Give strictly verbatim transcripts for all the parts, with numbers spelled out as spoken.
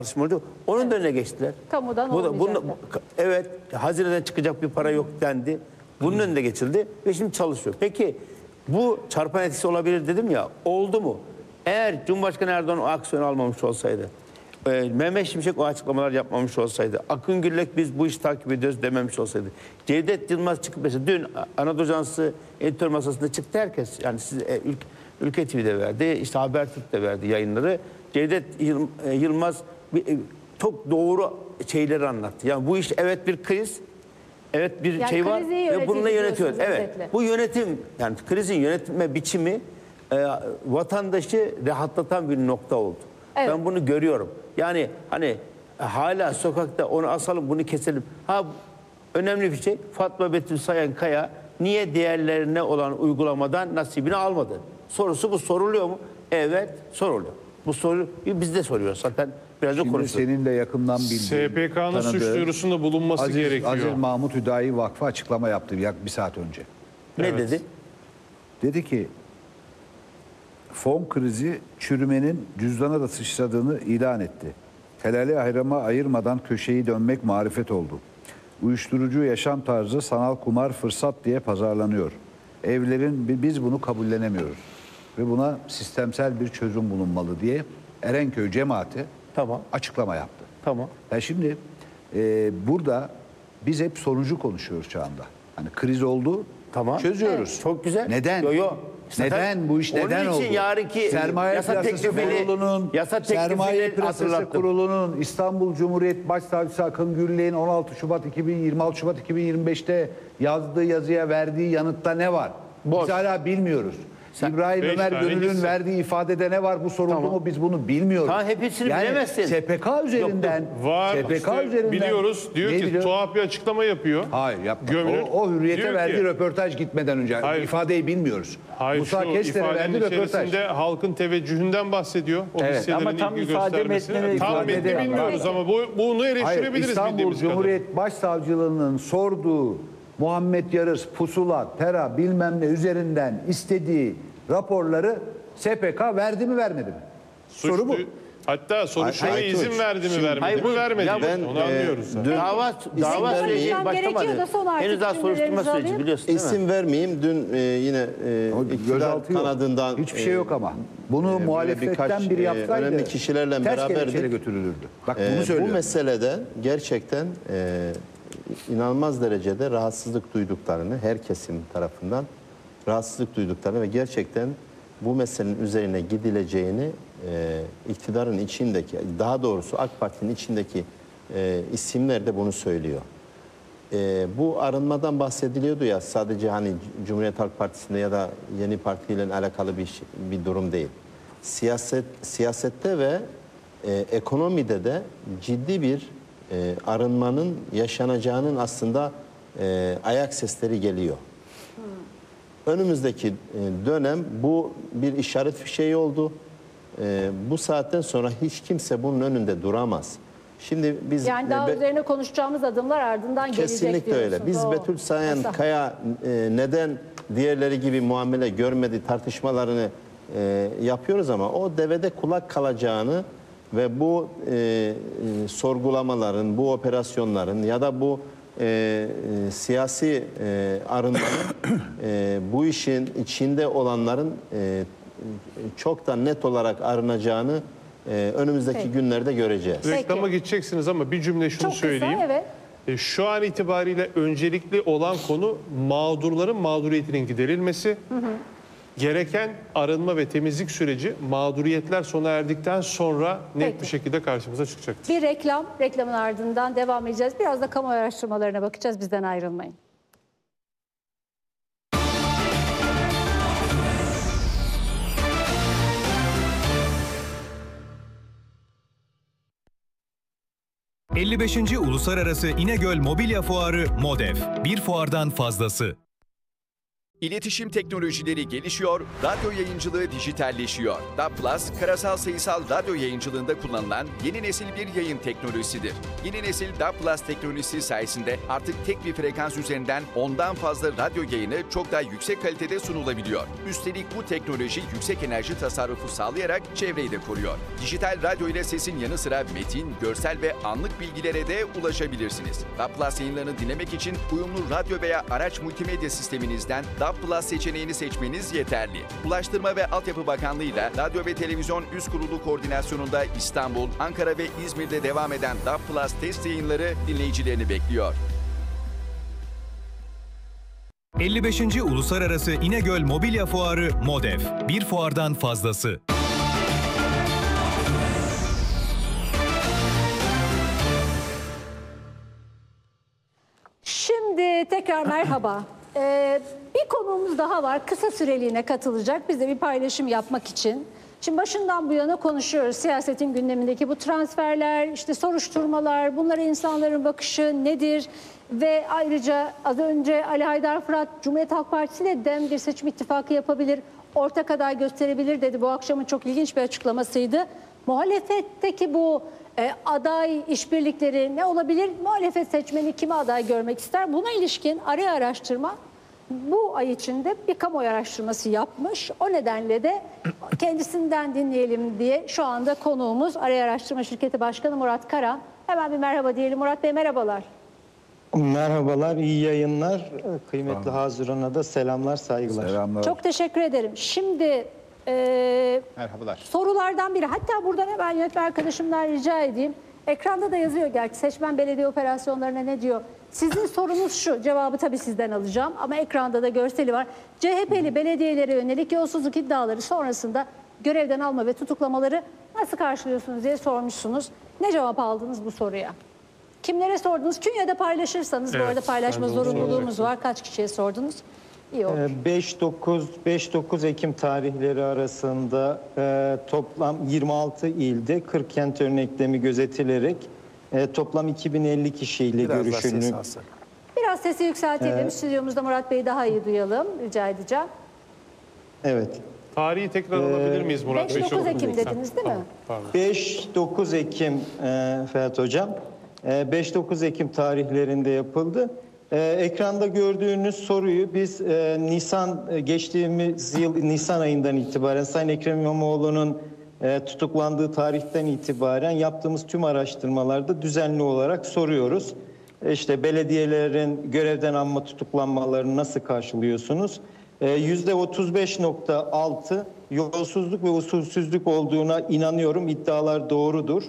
çalışmaları onun evet. da önüne geçtiler. Kamudan bu da, bunu, evet, Hazine'den çıkacak bir para yok dendi. Bunun hmm. önüne geçildi ve şimdi çalışıyor. Peki bu çarpan etkisi olabilir dedim ya, oldu mu? Eğer Cumhurbaşkanı Erdoğan o aksiyon almamış olsaydı, e, Mehmet Şimşek o açıklamalar yapmamış olsaydı, Akın Gürlek biz bu işi takip ediyoruz dememiş olsaydı, Cevdet Yılmaz çıkıp mesela dün Anadolu Ajansı editör masasında çıktı herkes, yani siz e, Ülke, Ülke T V'de verdi, işte Habertürk de verdi yayınları. Cevdet Yılmaz çok doğru şeyleri anlattı. Yani bu iş evet bir kriz, evet bir yani şey var ve bununla yönetiyoruz. Evet. Özetle. Bu yönetim, yani krizin yönetme biçimi e, vatandaşı rahatlatan bir nokta oldu. Evet. Ben bunu görüyorum. Yani hani hala sokakta onu asalım, bunu keselim. Ha, önemli bir şey, Fatma Betül Sayankaya niye diğerlerine olan uygulamadan nasibini almadı? Sorusu bu, soruluyor mu? Evet, soruluyor. Bu soru biz de soruyoruz zaten. Biraz da konuşuyoruz. Senin de yakından bildiğin, S P K'nın suç duyurusunda bulunması Aziz, gerekiyor. Aziz Mahmut Hüdayi Vakfı açıklama yaptı bir, bir saat önce. Ne evet. dedi? Dedi ki fon krizi çürümenin cüzdana da sıçradığını ilan etti. Helali hayrama ayırmadan köşeyi dönmek marifet oldu. Uyuşturucu yaşam tarzı sanal kumar fırsat diye pazarlanıyor. Evlerin biz bunu kabullenemiyoruz. Ve buna sistemsel bir çözüm bulunmalı diye Erenköy cemaati tamam. açıklama yaptı. Tamam. Yani şimdi e, burada biz hep sonucu konuşuyoruz şu anda. Hani kriz oldu, tamam. çözüyoruz. Evet, çok güzel. Neden? Yo, yo. Neden bu iş neden oldu? Onun için yarınki Sermaye yasa Piyasası Kurulu'nun, yasa Sermaye Piyasası Kurulu'nun İstanbul Cumhuriyet Başsavcısı Akın Gürlek'in on altı Şubat iki bin yirmi altı Şubat iki bin yirmi beş'te yazdığı yazıya verdiği yanıtta ne var? Boş. Biz hala bilmiyoruz. Sen, İbrahim Ömer Gönül'ün verdiği ifadede ne var? Bu soruldu tamam. mu? Biz bunu bilmiyoruz. Tamam, hepsini yani bilemezsin. S P K üzerinden. Yok, var. S P K işte üzerinden. Biliyoruz. Diyor ki biliyor? tuhaf bir açıklama yapıyor. Hayır yapmadı. O, o Hürriyet'e verdiği ki, röportaj gitmeden önce. Hayır. İfadeyi bilmiyoruz. Hayır, Musa Kesler'e verdiği röportaj. Halkın teveccühünden bahsediyor. O evet, ama tam ifade metnini tam metni bilmiyoruz ama bu, bunu eleştirebiliriz. Hayır, İstanbul Cumhuriyet kadar. Başsavcılığının sorduğu Muhammed Yarız, Pusula, Tera bilmem ne üzerinden istediği raporları S P K verdi mi vermedi mi? Suçlu, Soru bu. Hatta soruşturmaya hayır, izin verdi mi vermedi hayır, mi vermedi ya ben, mi? Onu e, anlıyoruz. Dün, dava dava süreci başlamadı. Henüz daha soruşturma süreci biliyorsun değil mi? İsim vermeyeyim. Dün e, yine e, iktidar kanadından hiçbir şey yok ama. Bunu e, muhalefetten biri yapsaydı önemli kişilerle beraberdik. götürülürdü. Bak e, bunu söylüyorum. Bu meselede gerçekten e, inanılmaz derecede rahatsızlık duyduklarını, her kesim tarafından rahatsızlık duyduklarını ve gerçekten bu meselenin üzerine gidileceğini e, iktidarın içindeki, daha doğrusu AK Parti'nin içindeki e, isimler de bunu söylüyor. E, bu arınmadan bahsediliyordu ya, sadece hani Cumhuriyet Halk Partisi'nde ya da yeni partiyle alakalı bir bir durum değil. Siyaset siyasette ve e, ekonomide de ciddi bir e, arınmanın yaşanacağının aslında e, ayak sesleri geliyor. Önümüzdeki dönem bu bir işaret fişeği oldu. Ee, bu saatten sonra hiç kimse bunun önünde duramaz. Şimdi biz yani daha be, üzerine konuşacağımız adımlar ardından gelecek kesinlikle diyorsun. öyle. Biz Doğru. Betül Sayankaya e, neden diğerleri gibi muamele görmedi tartışmalarını e, yapıyoruz ama o devede kulak kalacağını ve bu e, e, sorgulamaların, bu operasyonların ya da bu E, e, siyasi e, arınmanın e, bu işin içinde olanların e, çok da net olarak arınacağını e, önümüzdeki Peki. günlerde göreceğiz. Reklama gideceksiniz ama bir cümle şunu çok söyleyeyim. Kısa, evet. e, şu an itibariyle öncelikli olan konu mağdurların mağduriyetinin giderilmesi. Hı hı. Gereken arınma ve temizlik süreci mağduriyetler sona erdikten sonra net Peki. bir şekilde karşımıza çıkacaktır. Bir reklam, reklamın ardından devam edeceğiz. Biraz da kamuoyu araştırmalarına bakacağız. Bizden ayrılmayın. elli beşinci Uluslararası İnegöl Mobilya Fuarı MODEF. Bir fuardan fazlası. İletişim teknolojileri gelişiyor, radyo yayıncılığı dijitalleşiyor. D A B Plus, karasal sayısal radyo yayıncılığında kullanılan yeni nesil bir yayın teknolojisidir. Yeni nesil D A B Plus teknolojisi sayesinde artık tek bir frekans üzerinden ondan fazla radyo yayını çok daha yüksek kalitede sunulabiliyor. Üstelik bu teknoloji yüksek enerji tasarrufu sağlayarak çevreyi de koruyor. Dijital radyo ile sesin yanı sıra metin, görsel ve anlık bilgilere de ulaşabilirsiniz. D A B Plus yayınlarını dinlemek için uyumlu radyo veya araç multimedya sisteminizden D A B Plus seçeneğini seçmeniz yeterli. Ulaştırma ve Altyapı Bakanlığı ile Radyo ve Televizyon Üst Kurulu koordinasyonunda İstanbul, Ankara ve İzmir'de devam eden D A B Plus test yayınları dinleyicilerini bekliyor. elli beşinci Uluslararası İnegöl Mobilya Fuarı MODEF. Bir fuardan fazlası. Şimdi tekrar merhaba. Ee, bir konuğumuz daha var. Kısa süreliğine katılacak. Biz de bir paylaşım yapmak için. Şimdi başından bu yana konuşuyoruz. Siyasetin gündemindeki bu transferler, işte soruşturmalar, bunlara insanların bakışı nedir? Ve ayrıca az önce Ali Haydar Fırat, Cumhuriyet Halk Partisi ile DEM bir seçim ittifakı yapabilir, ortak aday gösterebilir dedi. Bu akşamın çok ilginç bir açıklamasıydı. Muhalefetteki bu e, aday işbirlikleri ne olabilir? Muhalefet seçmeni kime aday görmek ister? Buna ilişkin araya araştırma bu ay içinde bir kamuoyu araştırması yapmış. O nedenle de kendisinden dinleyelim diye şu anda konuğumuz Araya Araştırma Şirketi Başkanı Murat Karan. Hemen bir merhaba diyelim. Murat Bey merhabalar. Merhabalar, iyi yayınlar. Kıymetli Hazırun'a da selamlar, saygılar. Selamlar. Çok teşekkür ederim. Şimdi e, Merhabalar. sorulardan biri. Hatta buradan hemen yönetmen arkadaşımdan rica edeyim. Ekranda da yazıyor gerçi seçmen belediye operasyonlarına ne diyor. Sizin sorunuz şu, cevabı tabii sizden alacağım ama ekranda da görseli var. C H P'li belediyelere yönelik yolsuzluk iddiaları sonrasında görevden alma ve tutuklamaları nasıl karşılıyorsunuz diye sormuşsunuz. Ne cevap aldınız bu soruya? Kimlere sordunuz? Künyede paylaşırsanız, Evet, bu arada paylaşma ben de onu zorunluluğumuz soracaktım. var. Kaç kişiye sordunuz? İyi olur. beş dokuz Ekim tarihleri arasında e, toplam yirmi altı ilde kırk kent örneklemi gözetilerek e, toplam iki bin elli kişiyle görüşülü. Biraz sesi yükseltelim. Stüdyomuzda Murat Bey'i daha iyi duyalım. Rica edeceğim. Evet. Tarihi tekrar alabilir miyiz Murat Bey? beş dokuz Çok- Ekim dediniz değil mi? Pardon. beş dokuz Ekim e, Ferhat Hocam, e, beş dokuz Ekim tarihlerinde yapıldı. E, ekranda gördüğünüz soruyu biz e, Nisan e, geçtiğimiz yıl Nisan ayından itibaren Sayın Ekrem İmamoğlu'nun e, tutuklandığı tarihten itibaren yaptığımız tüm araştırmalarda düzenli olarak soruyoruz. E, İşte belediyelerin görevden alma tutuklanmalarını nasıl karşılıyorsunuz? yüzde otuz beş nokta altı yolsuzluk ve usulsüzlük olduğuna inanıyorum. İddialar doğrudur.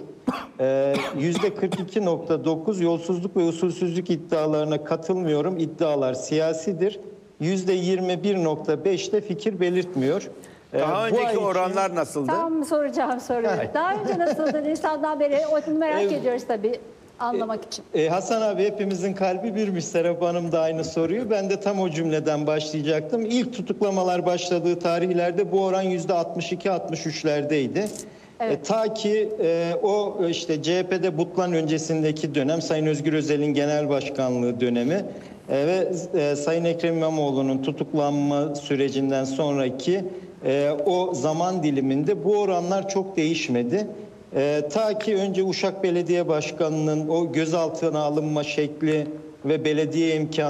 yüzde kırk iki nokta dokuz yolsuzluk ve usulsüzlük iddialarına katılmıyorum. İddialar siyasidir. yüzde yirmi bir nokta beş de fikir belirtmiyor. Daha Bu ay önceki için- oranlar nasıldı? Tam soracağım soruyu. Daha önce nasıldı? Nisan'dan beri onu merak Evet. ediyoruz tabii anlamak için. E, Hasan abi hepimizin kalbi birmiş. Serap Hanım da aynı soruyu. Ben de tam o cümleden başlayacaktım. İlk tutuklamalar başladığı tarihlerde bu oran yüzde altmış iki altmış üçlerdeydi. Evet. E, ta ki e, o işte C H P'de Butlan öncesindeki dönem Sayın Özgür Özel'in genel başkanlığı dönemi e, ve e, Sayın Ekrem İmamoğlu'nun tutuklanma sürecinden sonraki e, o zaman diliminde bu oranlar çok değişmedi. E, ta ki önce Uşak Belediye Başkanı'nın o gözaltına alınma şekli ve belediye imkanı